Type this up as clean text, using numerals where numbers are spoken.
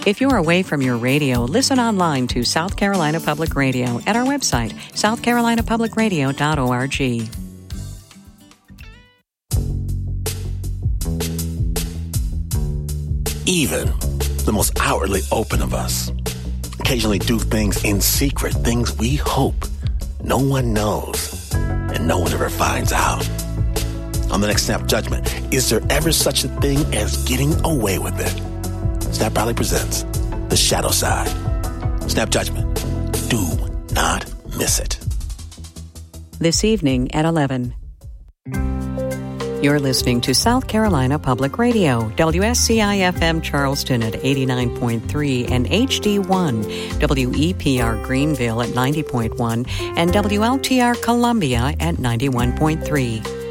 If you're away from your radio, listen online to South Carolina Public Radio at our website, southcarolinapublicradio.org. Even the most outwardly open of us occasionally do things in secret, things we hope no one knows and no one ever finds out. On the next Snap Judgment, is there ever such a thing as getting away with it? Snap Proudly presents The Shadow Side. Snap Judgment. Do not miss it. This evening at 11. You're listening to South Carolina Public Radio, WSCI-FM Charleston at 89.3 and HD1, WEPR Greenville at 90.1, and WLTR Columbia at 91.3.